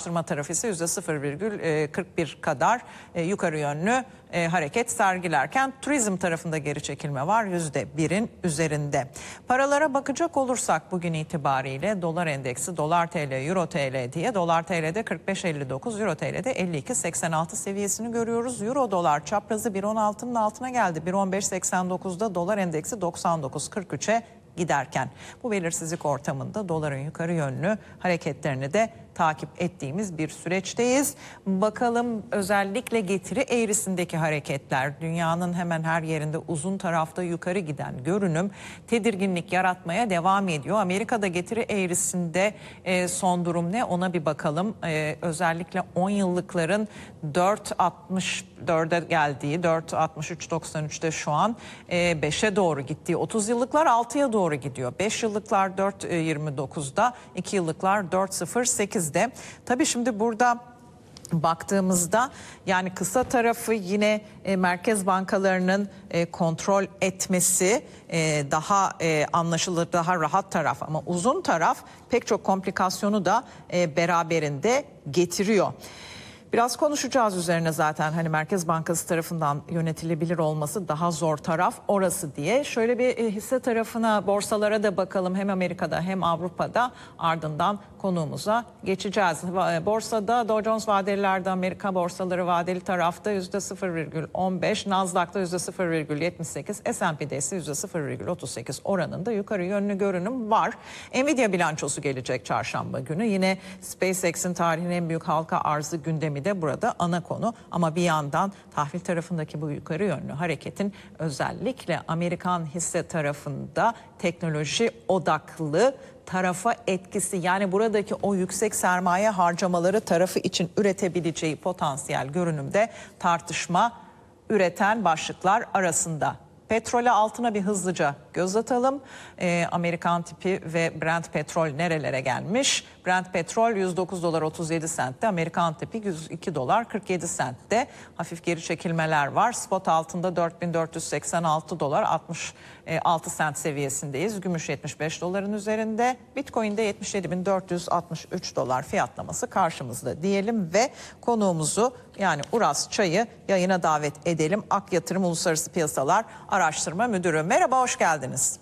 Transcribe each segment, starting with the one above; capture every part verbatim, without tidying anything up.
araştırma tarafı ise yüzde sıfır virgül kırk bir kadar yukarı yönlü hareket sergilerken turizm tarafında geri çekilme var yüzde birin üzerinde. Paralara bakacak olursak bugün itibariyle dolar endeksi dolar T L, euro T L diye dolar T L'de kırk beş elli dokuz, euro T L'de elli iki seksen altı seviyesini görüyoruz. Euro dolar çaprazı bir on altının altına geldi. bir on beş seksen dokuzda dolar endeksi doksan dokuz kırk üçe giderken bu belirsizlik ortamında doların yukarı yönlü hareketlerini de takip ettiğimiz bir süreçteyiz. Bakalım özellikle getiri eğrisindeki hareketler, dünyanın hemen her yerinde uzun tarafta yukarı giden görünüm tedirginlik yaratmaya devam ediyor. Amerika'da getiri eğrisinde e, son durum ne, ona bir bakalım. E, özellikle on yıllıkların dört altmış dörde geldiği, dört altmış üç doksan üçte şu an e, beşe doğru gittiği, otuz yıllıklar altıya doğru gidiyor. beş yıllıklar dört yirmi dokuzda, iki yıllıklar dört sıfır sekizde. Tabii şimdi burada baktığımızda yani kısa tarafı yine e, merkez bankalarının e, kontrol etmesi e, daha e, anlaşılır, daha rahat taraf, ama uzun taraf pek çok komplikasyonu da e, beraberinde getiriyor. Biraz konuşacağız üzerine zaten, hani Merkez Bankası tarafından yönetilebilir olması daha zor taraf orası diye. Şöyle bir hisse tarafına, borsalara da bakalım, hem Amerika'da hem Avrupa'da, ardından konuğumuza geçeceğiz. Borsada Dow Jones vadelilerde, Amerika borsaları vadeli tarafta yüzde sıfır virgül on beş, Nasdaq'ta yüzde sıfır virgül yetmiş sekiz, S and P'de ise yüzde sıfır virgül otuz sekiz oranında yukarı yönlü görünüm var. Nvidia bilançosu gelecek çarşamba günü. Yine SpaceX'in tarihin en büyük halka arzı gündemi de burada ana konu, ama bir yandan tahvil tarafındaki bu yukarı yönlü hareketin özellikle Amerikan hisse tarafında teknoloji odaklı tarafa etkisi, yani buradaki o yüksek sermaye harcamaları tarafı için üretebileceği potansiyel görünümde tartışma üreten başlıklar arasında. Petrole, altına bir hızlıca göz atalım. Ee, Amerikan tipi ve Brent petrol nerelere gelmiş? Brent petrol yüz dokuz dolar otuz yedi sentte, Amerikan tipi yüz iki dolar kırk yedi sentte. Hafif geri çekilmeler var. Spot altında dört bin dört yüz seksen altı dolar altmış altı sent seviyesindeyiz. Gümüş yetmiş beş doların üzerinde. Bitcoin'de yetmiş yedi bin dört yüz altmış üç dolar fiyatlaması karşımızda diyelim ve konuğumuzu, yani Uras Çay'ı yayına davet edelim. Ak Yatırım Uluslararası Piyasalar Araştırma Müdürü. Merhaba, hoş geldiniz.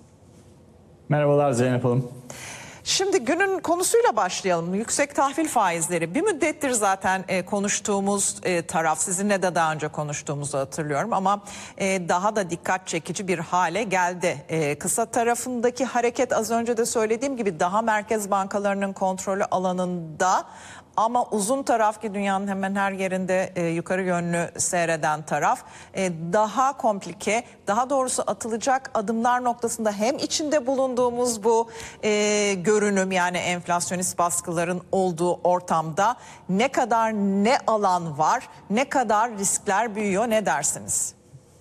Merhabalar Zeynep Hanım. Şimdi günün konusuyla başlayalım. Yüksek tahvil faizleri. Bir müddettir zaten e, konuştuğumuz e, taraf, sizinle de daha önce konuştuğumuzu hatırlıyorum, ama e, daha da dikkat çekici bir hale geldi. E, kısa tarafındaki hareket, az önce de söylediğim gibi, daha merkez bankalarının kontrolü alanında, ama uzun taraf, ki dünyanın hemen her yerinde e, yukarı yönlü seyreden taraf, e, daha komplike, daha doğrusu atılacak adımlar noktasında hem içinde bulunduğumuz bu e, görünüm, yani enflasyonist baskıların olduğu ortamda ne kadar ne alan var, ne kadar riskler büyüyor, ne dersiniz?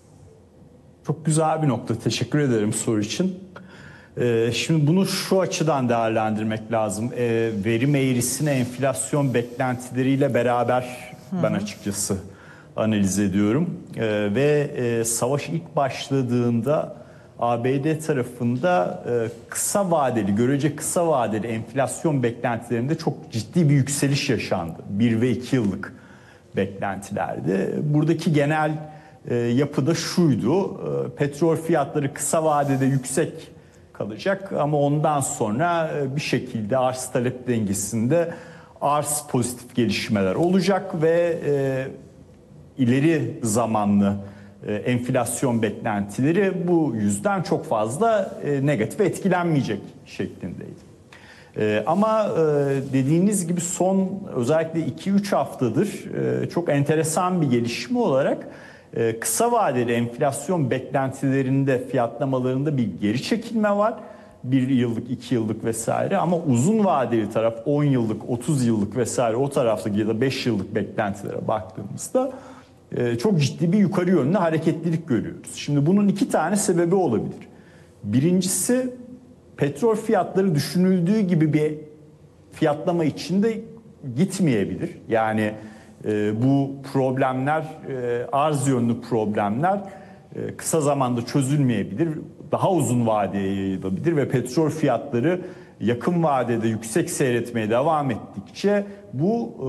Çok güzel bir nokta. Teşekkür ederim soru için. Ee, şimdi bunu şu açıdan değerlendirmek lazım. Ee, verim eğrisini enflasyon beklentileriyle beraber Hı-hı. ben açıkçası analiz ediyorum. Ee, ve e, savaş ilk başladığında A B D tarafında e, kısa vadeli, görece kısa vadeli enflasyon beklentilerinde çok ciddi bir yükseliş yaşandı. Bir ve iki yıllık beklentilerde. Buradaki genel e, yapıda şuydu. E, petrol fiyatları kısa vadede yüksek kalacak, ama ondan sonra bir şekilde arz talep dengesinde arz pozitif gelişmeler olacak ve e, ileri zamanlı e, enflasyon beklentileri bu yüzden çok fazla e, negatif etkilenmeyecek şeklindeydi. E, ama e, dediğiniz gibi son özellikle iki üç haftadır e, çok enteresan bir gelişme olarak kısa vadeli enflasyon beklentilerinde, fiyatlamalarında bir geri çekilme var. Bir yıllık, iki yıllık vesaire, ama uzun vadeli taraf on yıllık, otuz yıllık vesaire o taraftaki ya da beş yıllık beklentilere baktığımızda çok ciddi bir yukarı yönlü hareketlilik görüyoruz. Şimdi bunun iki tane sebebi olabilir. Birincisi, petrol fiyatları düşünüldüğü gibi bir fiyatlama içinde gitmeyebilir. Yani e, bu problemler, e, arz yönlü problemler e, kısa zamanda çözülmeyebilir. Daha uzun vadeye yayılabilir ve petrol fiyatları yakın vadede yüksek seyretmeye devam ettikçe bu